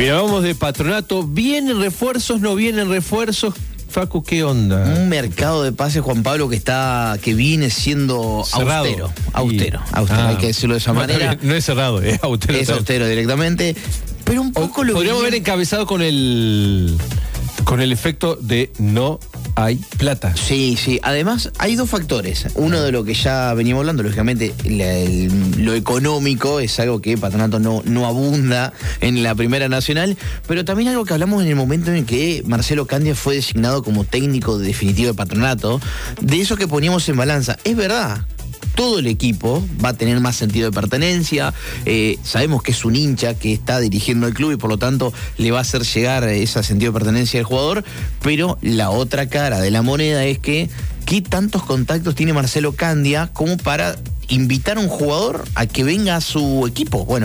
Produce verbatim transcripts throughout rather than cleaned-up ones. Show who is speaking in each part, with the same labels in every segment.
Speaker 1: Mira, vamos de Patronato. ¿Vienen refuerzos? ¿No vienen refuerzos? Facu, ¿qué onda?
Speaker 2: Un mercado de pases, Juan Pablo, que está que viene siendo cerrado. austero. Austero, y... austero, ah, hay que decirlo de esa
Speaker 1: no,
Speaker 2: manera.
Speaker 1: No es cerrado, es austero.
Speaker 2: Es austero directamente. Pero un poco
Speaker 1: o,
Speaker 2: lo
Speaker 1: podríamos
Speaker 2: bien...
Speaker 1: haber encabezado con el con el efecto de no hay plata.
Speaker 2: Sí, sí. Además, hay dos factores. Uno de lo que ya veníamos hablando, lógicamente, la, el, lo económico es algo que Patronato no, no abunda en la Primera Nacional, pero también algo que hablamos en el momento en que Marcelo Candia fue designado como técnico definitivo de Patronato, de eso que poníamos en balanza. Es verdad. Todo el equipo va a tener más sentido de pertenencia, eh, sabemos que es un hincha que está dirigiendo el club y por lo tanto le va a hacer llegar ese sentido de pertenencia al jugador, pero la otra cara de la moneda es que ¿qué tantos contactos tiene Marcelo Candia como para invitar a un jugador a que venga a su equipo? Bueno,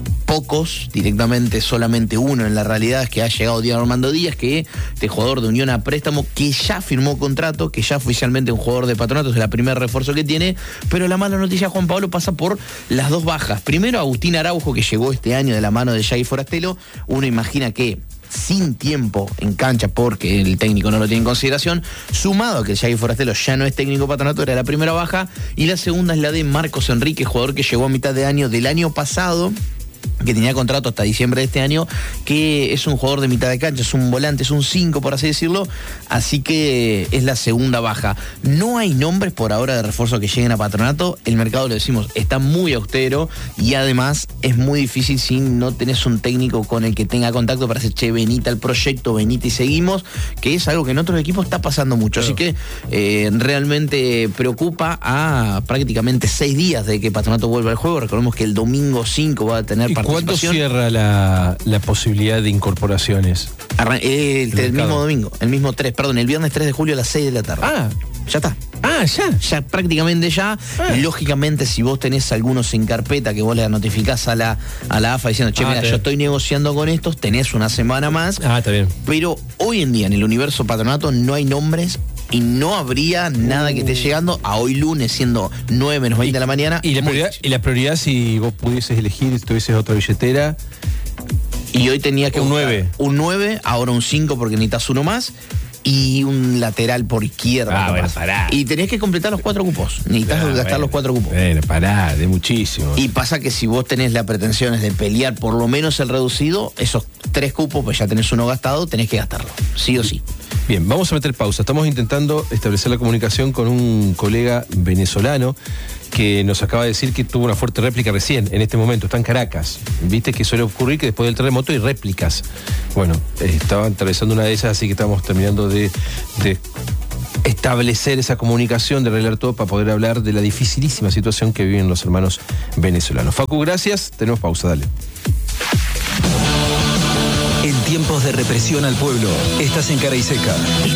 Speaker 2: pocos, directamente solamente uno en la realidad es que ha llegado Diego Armando Díaz, que este jugador de Unión a préstamo, que ya firmó contrato, que ya oficialmente es un jugador de Patronato, es el primer refuerzo que tiene, pero la mala noticia, Juan Pablo, pasa por las dos bajas. Primero, Agustín Araujo, que llegó este año de la mano de Jay Forastelo. Uno imagina que sin tiempo en cancha porque el técnico no lo tiene en consideración, sumado a que Jay Forastelo ya no es técnico Patronato, era la primera baja, y la segunda es la de Marcos Enrique, jugador que llegó a mitad de año del año pasado, que tenía contrato hasta diciembre de este año, que es un jugador de mitad de cancha, es un volante, es un cinco por así decirlo, así que es la segunda baja. No hay nombres por ahora de refuerzo que lleguen a Patronato, el mercado, lo decimos, está muy austero y además es muy difícil si no tenés un técnico con el que tenga contacto para decir, che, venite al proyecto, venite y seguimos, que es algo que en otros equipos está pasando mucho, claro. Así que eh, realmente preocupa a prácticamente seis días de que Patronato vuelva al juego. Recordemos que el domingo cinco va a tener participación.
Speaker 1: ¿Cuándo cierra la, la posibilidad de incorporaciones?
Speaker 2: Arran el, el, el mismo domingo, el mismo tres, perdón, el viernes tres de julio a las seis de la tarde.
Speaker 1: Ah,
Speaker 2: ya está.
Speaker 1: Ah, ya.
Speaker 2: Ya prácticamente ya. Ah. Lógicamente, si vos tenés algunos en carpeta que vos le notificás a la, a la A F A diciendo, che, ah, mira, yo estoy negociando con estos, tenés una semana más.
Speaker 1: Ah, está bien.
Speaker 2: Pero hoy en día en el universo Patronato no hay nombres y no habría nada uh. que esté llegando a hoy lunes, siendo nueve menos veinte de la mañana.
Speaker 1: ¿Y la, prioridad, y la prioridad si vos pudieses elegir, si tuvieses otra billetera?
Speaker 2: Y hoy tenía que
Speaker 1: un nueve.
Speaker 2: Un nueve, ahora un cinco porque necesitas uno más. Y un lateral por izquierda.
Speaker 1: Ah, bueno, pará.
Speaker 2: Y tenés que completar los cuatro cupos. Necesitas ah, gastar
Speaker 1: bueno,
Speaker 2: los cuatro cupos.
Speaker 1: Bueno, pará, de muchísimo.
Speaker 2: Y pasa que si vos tenés las pretensiones de pelear por lo menos el reducido, esos tres cupos, pues ya tenés uno gastado, tenés que gastarlo. Sí o sí.
Speaker 1: Bien, vamos a meter pausa. Estamos intentando establecer la comunicación con un colega venezolano que nos acaba de decir que tuvo una fuerte réplica recién, en este momento, está en Caracas. Viste que suele ocurrir que después del terremoto hay réplicas. Bueno, eh, estaban atravesando una de esas, así que estamos terminando de, de establecer esa comunicación, de arreglar todo para poder hablar de la dificilísima situación que viven los hermanos venezolanos. Facu, gracias. Tenemos pausa, dale.
Speaker 3: En tiempos de represión al pueblo, estás en Cara y Seca.